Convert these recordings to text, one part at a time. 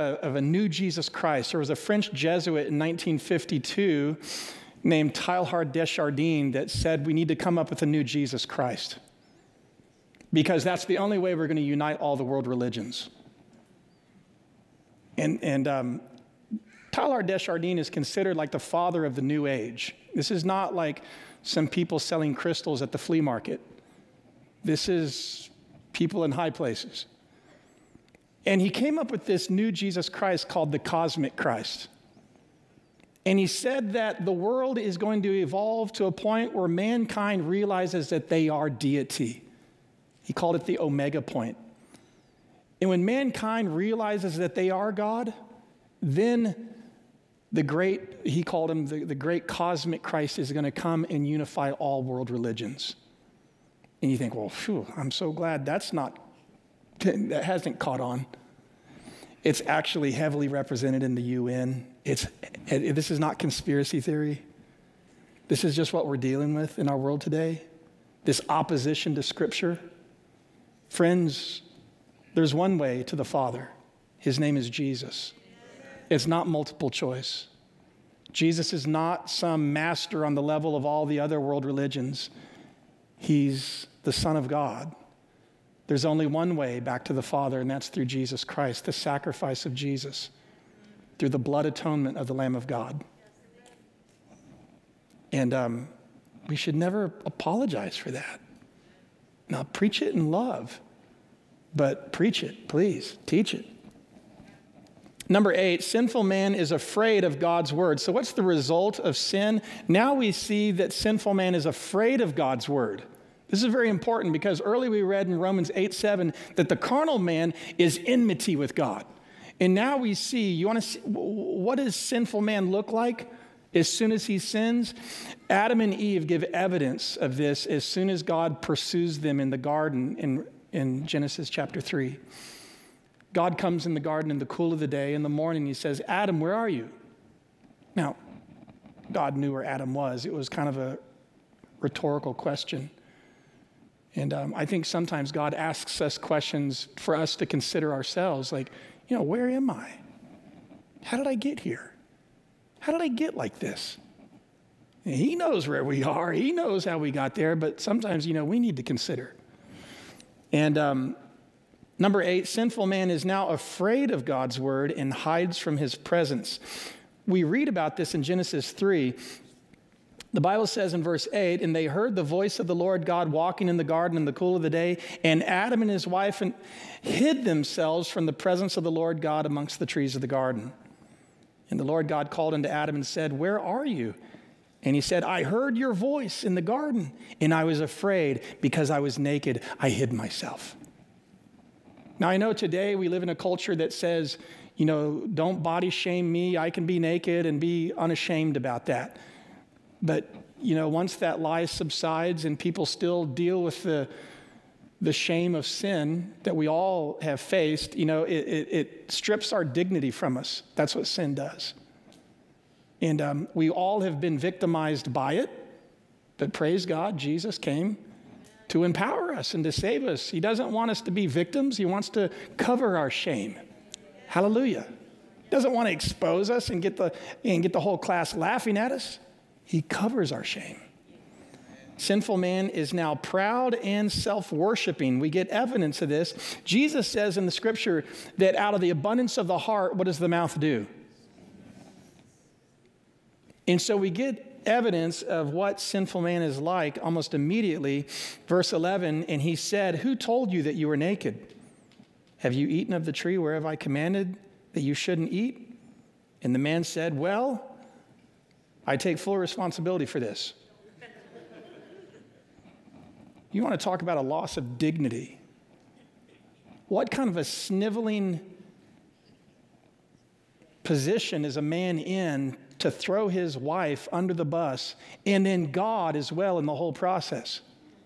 of a new Jesus Christ. There was a French Jesuit in 1952 named Teilhard de Chardin that said we need to come up with a new Jesus Christ because that's the only way we're going to unite all the world religions. And Teilhard de Chardin is considered like the father of the New Age. This is not like some people selling crystals at the flea market. This is people in high places. And he came up with this new Jesus Christ called the Cosmic Christ. And he said that the world is going to evolve to a point where mankind realizes that they are deity. He called it the Omega point. And when mankind realizes that they are God, then he called him the great cosmic Christ is going to come and unify all world religions. And you think, well, phew, I'm so glad that hasn't caught on. It's actually heavily represented in the UN. This is not conspiracy theory. This is just what we're dealing with in our world today. This opposition to Scripture. Friends, there's one way to the Father. His name is Jesus. It's not multiple choice. Jesus is not some master on the level of all the other world religions. He's the Son of God. There's only one way back to the Father, and that's through Jesus Christ, the sacrifice of Jesus, through the blood atonement of the Lamb of God. And we should never apologize for that. Now, preach it in love, but preach it, please. Teach it. Number 8, sinful man is afraid of God's word. So what's the result of sin? Now we see that sinful man is afraid of God's word. This is very important because earlier we read in Romans 8:7 that the carnal man is enmity with God. And now we see, you want to see, what does sinful man look like as soon as he sins? Adam and Eve give evidence of this as soon as God pursues them in the garden in Genesis chapter 3. God comes in the garden in the cool of the day. In the morning, he says, Adam, where are you? Now, God knew where Adam was. It was kind of a rhetorical question. And I think sometimes God asks us questions for us to consider ourselves, like, where am I? How did I get here? How did I get like this? And he knows where we are. He knows how we got there, but sometimes, we need to consider. And number 8, sinful man is now afraid of God's word and hides from his presence. We read about this in Genesis 3. The Bible says in verse 8, and they heard the voice of the Lord God walking in the garden in the cool of the day, and Adam and his wife hid themselves from the presence of the Lord God amongst the trees of the garden. And the Lord God called unto Adam and said, where are you? And he said, I heard your voice in the garden, and I was afraid because I was naked. I hid myself. Now, I know today we live in a culture that says, don't body shame me. I can be naked and be unashamed about that. But, once that lie subsides and people still deal with the shame of sin that we all have faced, it strips our dignity from us. That's what sin does. And we all have been victimized by it. But praise God, Jesus came to empower us and to save us. He doesn't want us to be victims. He wants to cover our shame. Hallelujah. He doesn't want to expose us and get the whole class laughing at us. He covers our shame. Sinful man is now proud and self-worshiping. We get evidence of this. Jesus says in the scripture that out of the abundance of the heart, what does the mouth do? And so we get evidence of what sinful man is like almost immediately. Verse 11, and he said, who told you that you were naked? Have you eaten of the tree whereof I commanded that you shouldn't eat? And the man said, well, I take full responsibility for this. You want to talk about a loss of dignity? What kind of a sniveling position is a man in to throw his wife under the bus and then God as well in the whole process?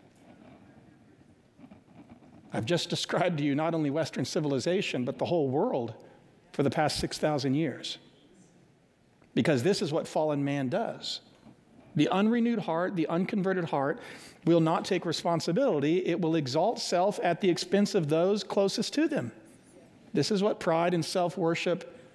I've just described to you not only Western civilization, but the whole world for the past 6,000 years. Because this is what fallen man does. The unrenewed heart, the unconverted heart, will not take responsibility. It will exalt self at the expense of those closest to them. This is what pride and self-worship